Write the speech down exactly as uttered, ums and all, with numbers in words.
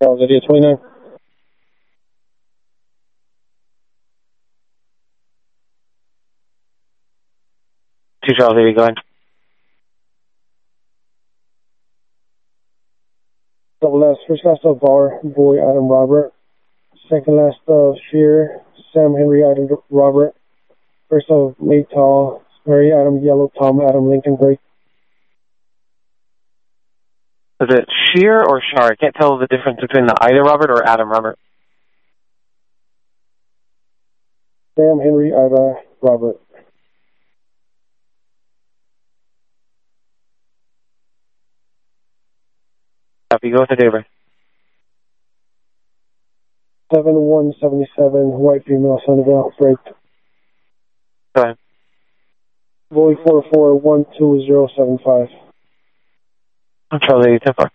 Charles Idiot twenty-nine. Two Charles Idiot, go ahead. Double last, first last of Bar, Boy, Adam, Robert. Second last of Shear, Sam, Henry, Adam, Robert. First of Maytall, Mary, Adam, Yellow, Tom, Adam, Lincoln, Break. Is it Shear or Shar? I can't tell the difference between the Ida Robert or Adam Robert. Sam, Henry, Ida, Robert. Copy, go with the Daybreak. seven one seven seven, white female, Sunnyvale, Break. Go ahead. Boy four four one two zero seven five. I'm Charlie, ten four.